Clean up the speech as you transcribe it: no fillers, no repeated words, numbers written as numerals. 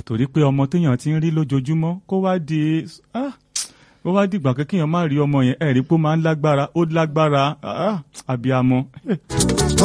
torí pé ọmọ téèyàn ti ń rí lójoojúmọ́ kó wá dìgbà kéèyàn má rí ọmọ yẹn ẹ̀rí pé ó máa ń lágbára ó lágbára abiyamọ.